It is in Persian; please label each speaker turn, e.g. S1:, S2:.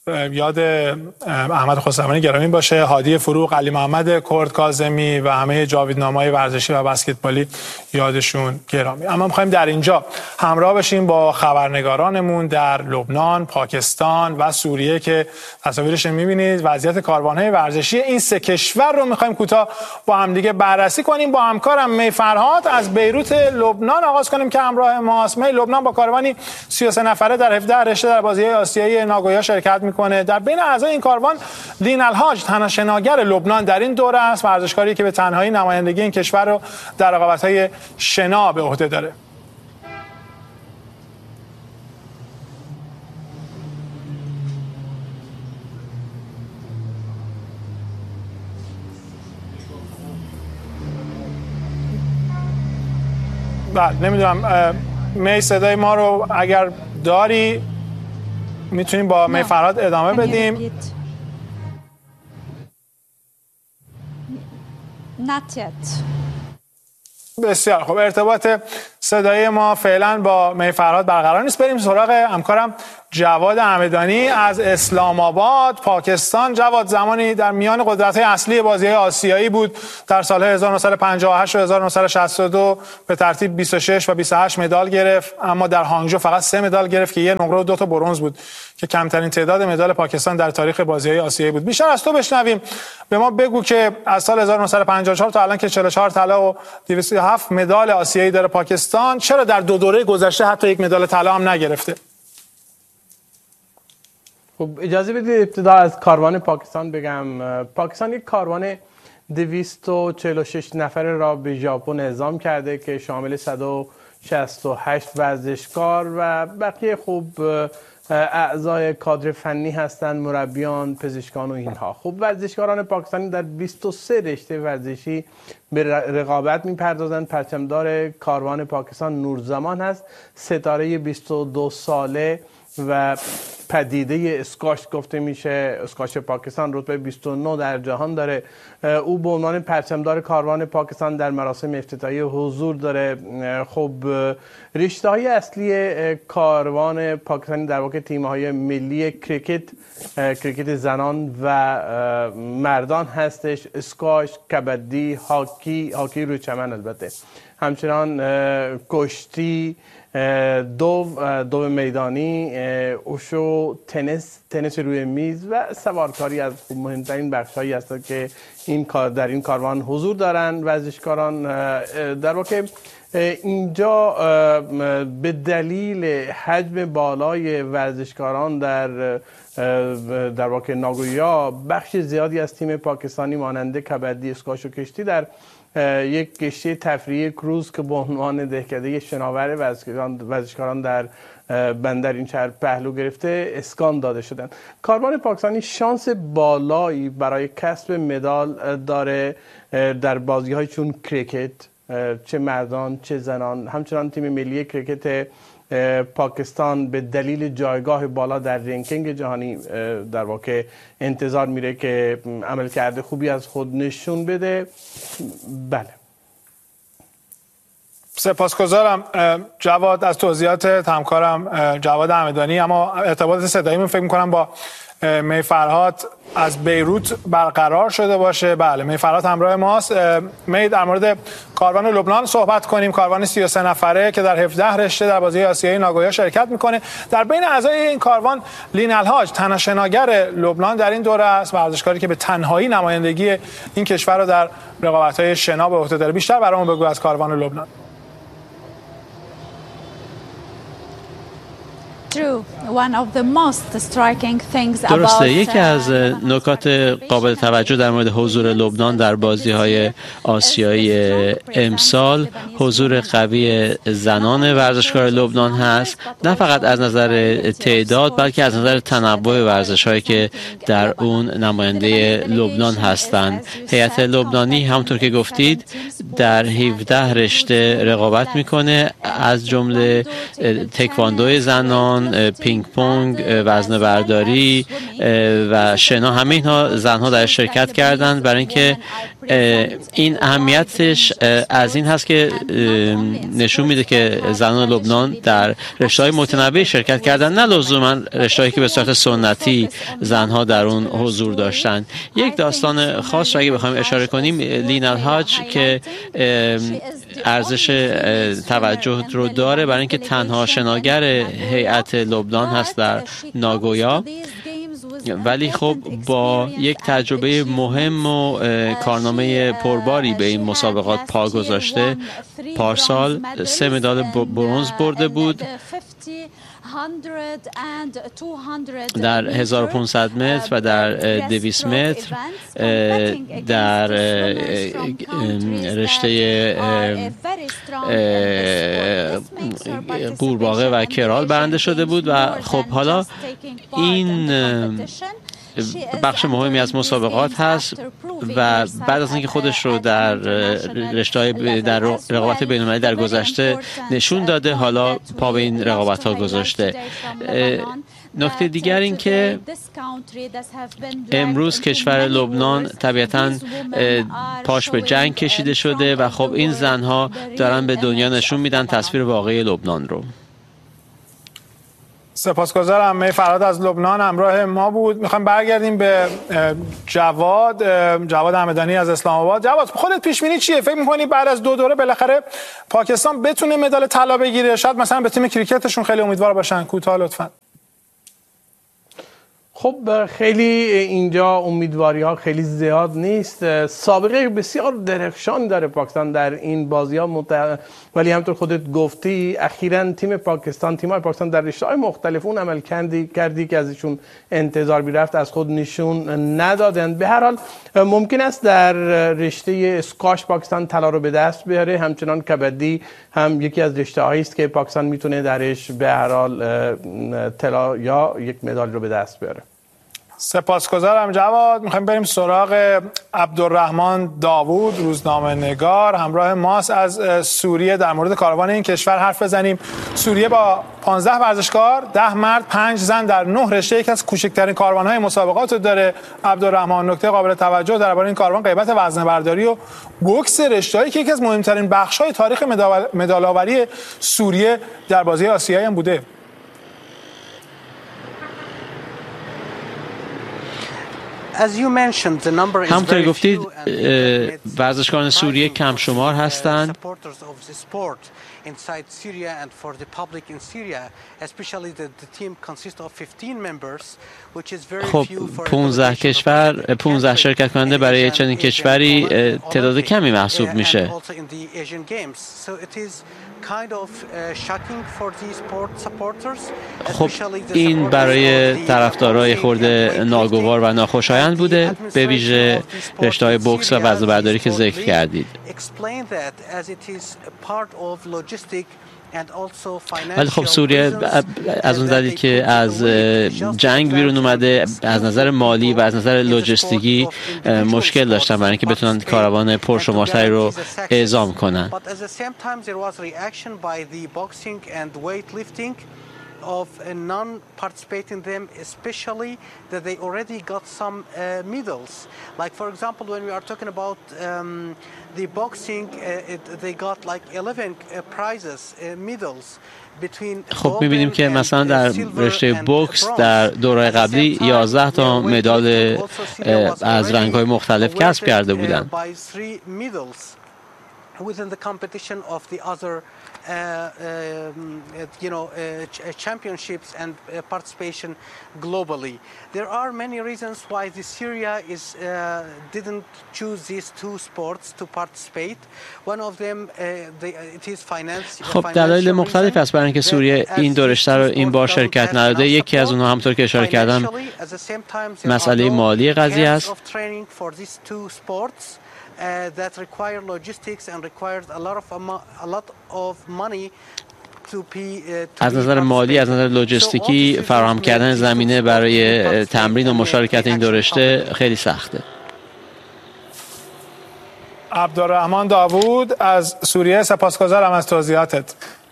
S1: یاد احمد خسروانی گرامی باشه، هادی فروغ، علی محمد کرد کاظمی و همه جاویدنامه‌های ورزشی و بسکتبالی یادشون گرامی. اما می‌خوایم در اینجا همراه بشیم با خبرنگارانمون در لبنان، پاکستان و سوریه که تصاویرش می‌بینید. وضعیت کاروان‌های ورزشی این سه کشور رو می‌خوایم کوتاه با هم دیگه بررسی کنیم. با همکارم می فرهاد از بیروت لبنان آغاز کنیم که همراه ماست. می لبنان با کاروانی 33 نفره در 17 رشته در بازی‌های آسیایی ناگویا شرکت میکنه. در بین اعضای این کاروان لین الحاج تنها شناگر لبنان در این دوره است، ورزشکاری که به تنهایی نمایندگی این کشور رو در رقابت‌های شنا به عهده داره. بله نمیدونم می صدای ما رو اگر داری میتونیم با می فرهاد ادامه بدیم.
S2: Not yet.
S1: بسیار خب، ارتباط صدای ما فعلا با می فرهاد برقرار نیست. بریم سراغ همکارم جواد همدانی از اسلام آباد پاکستان. جواد، زمانی در میان قدرت‌های اصلی بازی‌های آسیایی بود، در سال‌های 1958 و 1962 به ترتیب 26 و 28 مدال گرفت، اما در هانگجو فقط 3 مدال گرفت که 1 نقره و 2 تا برنز بود که کمترین تعداد مدال پاکستان در تاریخ بازی‌های آسیایی بود. بیشتر از تو بشنویم. به ما بگو که از سال 1954 تا الان که 44 طلا و 207 مدال آسیایی داره پاکستان، چرا در 2 دوره گذشته حتی 1 مدال طلا هم نگرفته؟
S3: خب اجازه بدید ابتدا از کاروان پاکستان بگم. پاکستان یک کاروان 246 نفره را به ژاپن اعزام کرده که شامل 168 ورزشکار و بقیه خوب اعضای کادر فنی هستند، مربیان، پزشکان و اینها. خوب ورزشکاران پاکستانی در 23 رشته ورزشی به رقابت می‌پردازند. پرچمدار کاروان پاکستان نورزمان هست، ستاره 22 ساله و پدیده اسکاش گفته میشه. اسکاش پاکستان رتبه 29 در جهان داره. او به عنوان پرچمدار کاروان پاکستان در مراسم افتتاحیه حضور داره. خب رشته‌های اصلی کاروان پاکستانی در واقع تیم‌های ملی کریکت زنان و مردان هستش، اسکاش، کبدی، هاکی روی چمن، البته همچنان کشتی، دو میدانی، اوشو، تنیس روی میز و سوارکاری از مهمترین بخش‌هایی هست که در این کاروان حضور دارند ورزشکاران. در واقع اینجا به دلیل حجم بالای ورزشکاران در واقع ناگویا، بخش زیادی از تیم پاکستانی مانند کبدی، اسکاش و کشتی در یک کشتی تفریحی کروز که به عنوان دهکده شناور ورزشکاران در بندر این شهر پهلو گرفته اسکان داده شدند. کاروان پاکستانی شانس بالایی برای کسب مدال داره در بازی‌های چون کریکت، چه مردان چه زنان. همچنان تیم ملی کریکت پاکستان به دلیل جایگاه بالا در رنکینگ جهانی در واقع انتظار میره که عملکرد خوبی از خود نشون بده. بله،
S1: سپاسگزارم جواد از توضیحات همکارم جواد همدانی. اما ارتباط صداییمون فکر می‌کنم با می فرهاد از بیروت برقرار شده باشه. بله، می فرهاد همراه ماست. می در مورد کاروان لبنان صحبت کنیم. کاروان 33 نفره که در 17 رشته در بازی آسیایی ناگویا شرکت میکنه. در بین اعضای این کاروان لین الحاج تنها شناگر لبنان در این دوره است، ورزشکاری که به تنهایی نمایندگی این کشور رو در رقابت‌های شنا به عهده داره. بیشتر برامون بگو از کاروان لبنان.
S4: درسته، یکی از نکات قابل توجه در مورد حضور لبنان در بازی‌های آسیایی امسال حضور قوی زنان ورزشکار لبنان هست، نه فقط از نظر تعداد بلکه از نظر تنوع ورزش‌هایی که در اون نماینده لبنان هستند. هیئت لبنانی همونطور که گفتید در 17 رشته رقابت میکنه، از جمله تکواندو زنان، لبنان، پینگ پونگ، وزنه برداری و شنا، همه اینها زنها در شرکت کردند، برای اینکه این اهمیتش از این هست که نشون میده که زنان لبنان در رشته‌های متنوعی شرکت کردن، نه لزوما رشته‌ای که به صورت سنتی زنها در اون حضور داشتن. یک داستان خاص رو اگه بخوایم اشاره کنیم، لینا الحاج که ارزش توجه رو داره برای اینکه تنها شناگر هیئت لبنان هست در ناگویا، ولی خب با یک تجربه مهم و کارنامه پرباری به این مسابقات پا گذاشته. پارسال 3 مدال برنز برده بود در 1500 متر و در 200 متر، در رشته قورباغه و کرال برنده شده بود و خب حالا این بخش مهمی از مسابقات هست و بعد از اینکه خودش رو در رشته‌های در رقابت بین‌المللی در گذشته نشون داده، حالا پا به این رقابت‌ها گذاشته. نکته دیگر این که امروز کشور لبنان طبیعتاً پاش به جنگ کشیده شده و خب این زنها دارن به دنیا نشون میدن تصویر واقعی لبنان رو.
S1: سپاسگزارم. می فرهاد از لبنان همراه ما بود. میخوام برگردیم به جواد همدانی از اسلام آباد. جواد، خودت پیش بینی چیه؟ فکر می‌کنی بعد از 2 دوره بالاخره پاکستان بتونه مدال طلا بگیره؟ شاید مثلا به تیم کریکتشون خیلی امیدوار باشن. کوتاه لطفاً.
S3: خب خیلی اینجا امیدواری ها خیلی زیاد نیست. سابقه بسیار درخشان داره پاکستان در این بازی ها، ولی همطور خودت گفتی اخیراً تیم‌های پاکستان در رشته‌های مختلف اون عمل کردی که ازشون انتظار می‌رفت از خود نشون ندادند. به هر حال ممکن است در رشته اسکواش پاکستان طلا رو به دست بیاره، همچنان کبدی هم یکی از رشته‌هایی است که پاکستان میتونه درش به هر حال طلا یا یک مدال رو به دست بیاره.
S1: سپاسگزارم جواد. میخوایم بریم سراغ عبدالرحمن داوود، روزنامه نگار، همراه ماست از سوریه. در مورد کاروان این کشور حرف بزنیم. سوریه با 15 ورزشکار، 10 مرد 5 زن در 9 رشته یکی از کوچکترین کاروان‌های مسابقات رو داره. عبدالرحمن، نکته قابل توجه درباره این کاروان غیبت وزنه برداری و بوکس، رشته‌ای که یکی از مهمترین بخش‌های تاریخ مدال‌آوری سوریه در بازی آسیایی هم بوده.
S4: همونطور گفتید ورزشکاران سوریه کم شمار هستند. خب 15 شرکت کننده برای چنین کشوری تعداد کمی محسوب میشه. خب این برای طرفدارای خورده ناگوار و ناخوشایند بوده، به ویژه رشته‌های بوکس و وزنه برداری که ذکر کردید. ولی خب سوریه از اون دلیل که از جنگ بیرون اومده، از نظر مالی و از نظر لوجستیکی مشکل داشتن برای اینکه بتونن کاروان پرشمارتری رو اعزام کنن.
S2: of non-participating them, especially that they already got some medals. Like for example, when we are talking about the boxing, they got like 11 prizes, medals.
S4: خب می‌بینیم که مثلا در رشته بوکس در دوره قبلی 11 تا مدال از رنگ‌های مختلف کسب کرده بودند.
S2: Within the competition of the other championships and participation globally. There are many reasons why Syria didn't choose these 2 sports to participate. One of them it is finance.
S4: خب دلایل مختلف هست برای اینکه سوریه این دو رشته رو این بار شرکت نداده. یکی از اونها همونطور که اشاره کردم مسئله مالی قضیه است.
S2: That require logistics and requires a lot of money to pay.
S4: از نظر مالی، از نظر لوجستیکی فراهم کردن زمینه برای تمرین و مشارکت این دو رشته خیلی سخته.
S1: عبدالرحمن داوود از سوریه، سپاسگزارم از توضیحاتت.